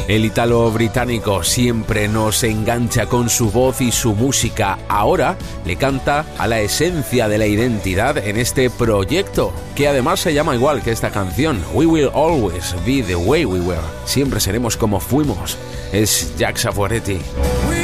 El ítalo-británico siempre nos engancha con su voz y su música. Ahora le canta a la esencia de la identidad en este proyecto, que además se llama igual que esta canción. We will always be the way we were. Siempre seremos como fuimos. Es Jack Savoretti.